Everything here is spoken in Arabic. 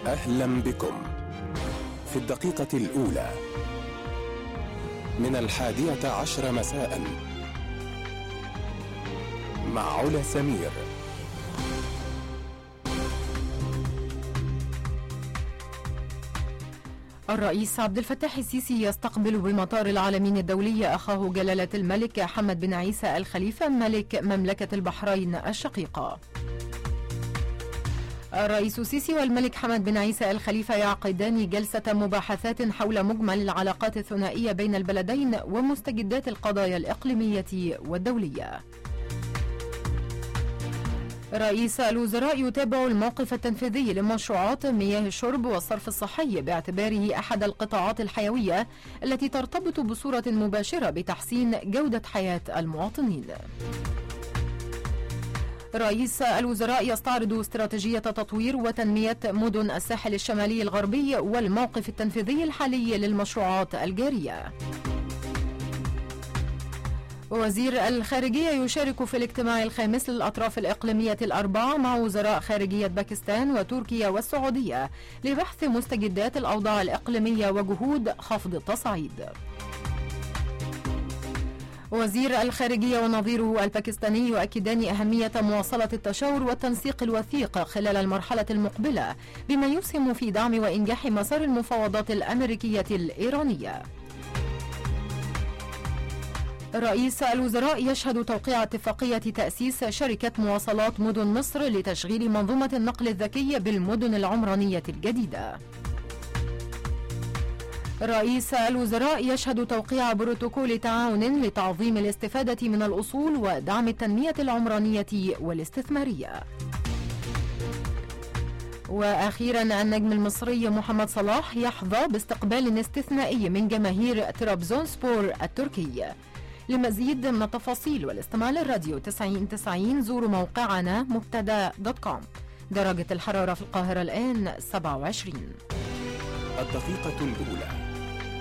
أهلا بكم في الدقيقة الأولى من 11:10 مساء مع علا سمير. الرئيس عبد الفتاح السيسي يستقبل بمطار العالمين الدولي أخاه جلالة الملك حمد بن عيسى الخليفة ملك مملكة البحرين الشقيقة. الرئيس السيسي والملك حمد بن عيسى الخليفة يعقدان جلسة مباحثات حول مجمل العلاقات الثنائية بين البلدين ومستجدات القضايا الإقليمية والدولية. رئيس الوزراء يتابع الموقف التنفيذي لمشروعات مياه الشرب والصرف الصحي باعتباره أحد القطاعات الحيوية التي ترتبط بصورة مباشرة بتحسين جودة حياة المواطنين. رئيس الوزراء يستعرض استراتيجية تطوير وتنمية مدن الساحل الشمالي الغربي والموقف التنفيذي الحالي للمشروعات الجارية. وزير الخارجية يشارك في الاجتماع الخامس للأطراف الإقليمية الأربعة مع وزراء خارجية باكستان وتركيا والسعودية لبحث مستجدات الأوضاع الإقليمية وجهود خفض التصعيد. وزير الخارجية ونظيره الباكستاني يؤكدان أهمية مواصلة التشاور والتنسيق الوثيق خلال المرحلة المقبلة بما يسهم في دعم وإنجاح مسار المفاوضات الأمريكية الإيرانية. رئيس الوزراء يشهد توقيع اتفاقية تأسيس شركة مواصلات مدن مصر لتشغيل منظومة النقل الذكي بالمدن العمرانية الجديدة. رئيس الوزراء يشهد توقيع بروتوكول تعاون لتعظيم الاستفادة من الأصول ودعم التنمية العمرانية والاستثمارية. وأخيرا النجم المصري محمد صلاح يحظى باستقبال استثنائي من جماهير ترابزونسبور التركي. لمزيد من التفاصيل والاستماع للراديو 90 زوروا موقعنا مبتدا.com. درجة الحرارة في القاهرة الآن 27. الدقيقة الأولى